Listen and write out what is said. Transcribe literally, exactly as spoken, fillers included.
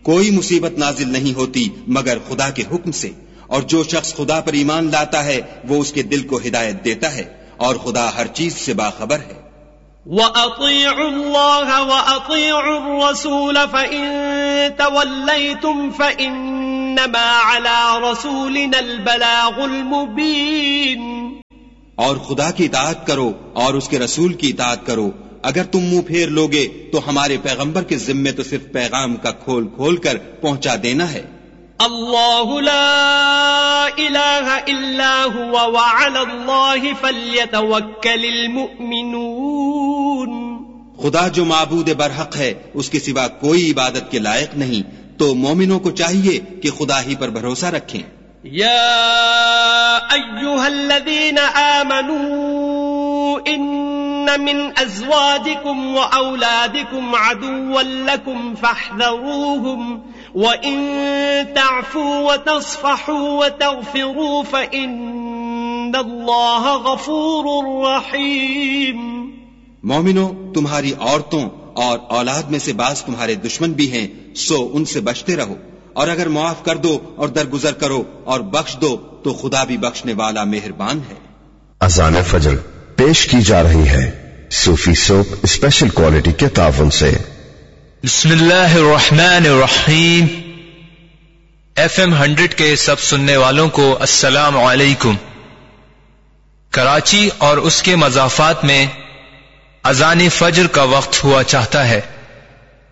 کوئی مصیبت نازل نہیں ہوتی مگر خدا کے حکم سے، اور جو شخص خدا پر ایمان لاتا ہے وہ اس کے دل کو ہدایت دیتا ہے، اور خدا ہر چیز سے باخبر ہے۔ وَأَطِيعُوا اللَّهَ وَأَطِيعُوا الرَّسُولَ فَإِن تَوَلَّيْتُمْ فَإِنَّمَا عَلَى رَسُولِنَا الْبَلَاغُ الْمُبِينُ۔ اور خدا کی اطاعت کرو اور اس کے رسول کی اطاعت کرو، اگر تم منہ پھیر لوگے تو ہمارے پیغمبر کے ذمے تو صرف پیغام کا کھول کھول کر پہنچا دینا ہے۔ اللہ لا الہ الا هو وعلی اللہ فلیتوکل المؤمنون۔ خدا جو معبود برحق ہے اس کے سوا کوئی عبادت کے لائق نہیں، تو مومنوں کو چاہیے کہ خدا ہی پر بھروسہ رکھیں۔ یا ایھا الذین آمنوا ان من ازواجکم واولادکم عدوا لکم فاحذروہم وَإِن تَعْفُوا وَتَصْفَحُوا وَتَغْفِرُوا فَإِنَّ اللَّهَ غَفُورٌ رَحِيمٌ۔ مومنو، تمہاری عورتوں اور اولاد میں سے بعض تمہارے دشمن بھی ہیں، سو ان سے بچتے رہو، اور اگر معاف کر دو اور درگزر کرو اور بخش دو تو خدا بھی بخشنے والا مہربان ہے۔ اذان فجر پیش کی جا رہی ہے صوفی سوپ اسپیشل کوالٹی کے تعاون سے۔ بسم اللہ الرحمن الرحیم۔ ایف ایم ہنڈریڈ کے سب سننے والوں کو السلام علیکم۔ کراچی اور اس کے مضافات میں اذان فجر کا وقت ہوا چاہتا ہے۔